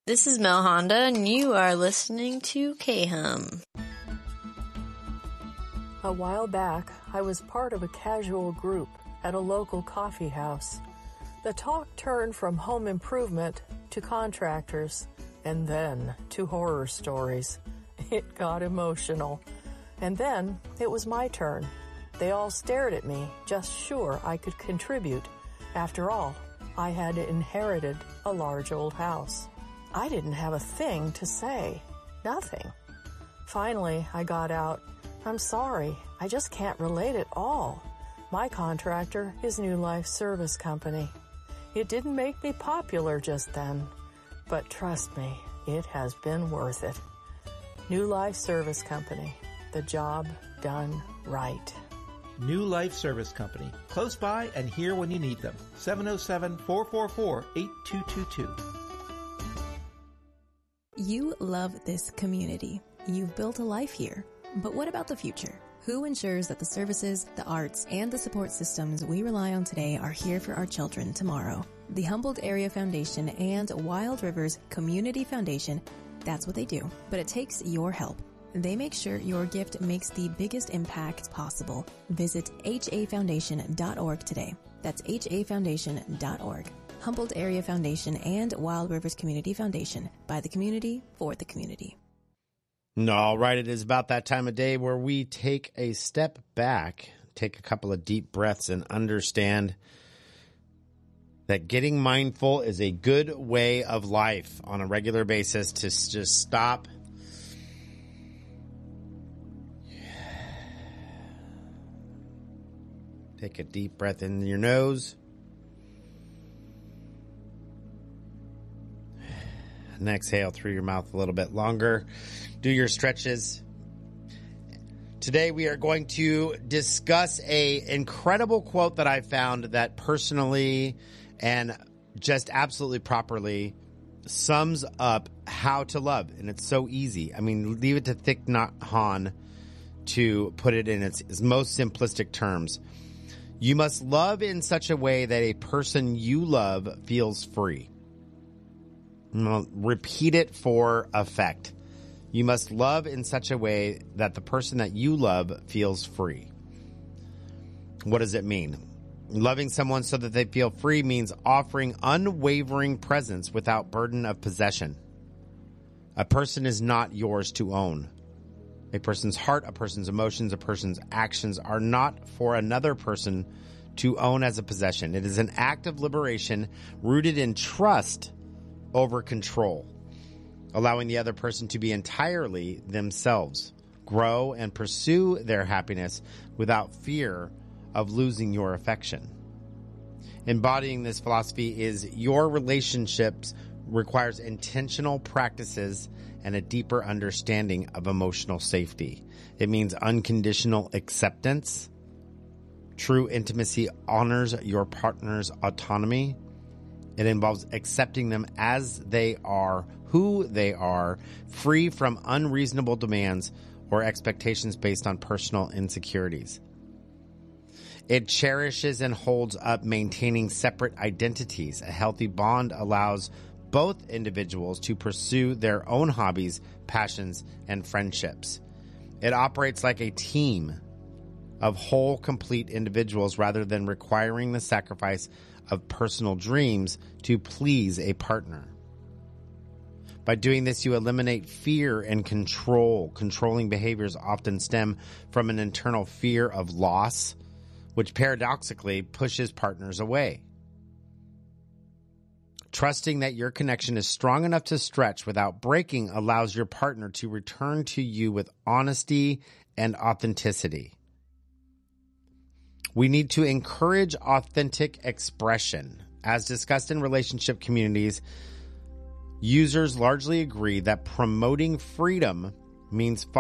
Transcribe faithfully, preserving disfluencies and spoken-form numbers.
This is Mel Honda, and you are listening to K-Hum. A while back, I was part of a casual group at a local coffee house. The talk turned from home improvement to contractors, and then to horror stories. It got emotional. And then it was my turn. They all stared at me, just sure I could contribute. After all, I had inherited a large old house. I didn't have a thing to say. Nothing. Finally, I got out, "I'm sorry, I just can't relate at all. My contractor is New Life Service Company." It didn't make me popular just then, but trust me, it has been worth it. New Life Service Company, the job done right. New Life Service Company, close by and here when you need them. seven oh seven, four four four, eight two two two. You love this community. You've built a life here. But what about the future? Who ensures that the services, the arts, and the support systems we rely on today are here for our children tomorrow? The Humboldt Area Foundation and Wild Rivers Community Foundation, that's what they do. But it takes your help. They make sure your gift makes the biggest impact possible. Visit H A foundation dot org today. That's H A foundation dot org. Humboldt Area Foundation and Wild Rivers Community Foundation, by the community, for the community. All right, it is about that time of day where we take a step back, take a couple of deep breaths, and understand that getting mindful is a good way of life on a regular basis, to just stop, take a deep breath in your nose, and exhale through your mouth a little bit longer. Do your stretches. Today we are going to discuss a incredible quote that I found that personally and just absolutely properly sums up how to love. And it's so easy. I mean, leave it to Thich Nhat Hanh to put it in its, its most simplistic terms. You must love in such a way that a person you love feels free. I'll repeat it for effect. You must love in such a way that the person that you love feels free. What does it mean? Loving someone so that they feel free means offering unwavering presence without burden of possession. A person is not yours to own. A person's heart, a person's emotions, a person's actions are not for another person to own as a possession. It is an act of liberation rooted in trust over control, allowing the other person to be entirely themselves, grow and pursue their happiness without fear of losing your affection. Embodying this philosophy is your relationships requires intentional practices and a deeper understanding of emotional safety. It means unconditional acceptance. True intimacy honors your partner's autonomy. It involves accepting them as they are, who they are, free from unreasonable demands or expectations based on personal insecurities. It cherishes and holds up maintaining separate identities. A healthy bond allows both individuals to pursue their own hobbies, passions, and friendships. It operates like a team of whole, complete individuals rather than requiring the sacrifice of personal dreams to please a partner. By doing this, you eliminate fear and control. Controlling behaviors often stem from an internal fear of loss, which paradoxically pushes partners away. Trusting that your connection is strong enough to stretch without breaking allows your partner to return to you with honesty and authenticity. We need to encourage authentic expression. As discussed in relationship communities, users largely agree that promoting freedom means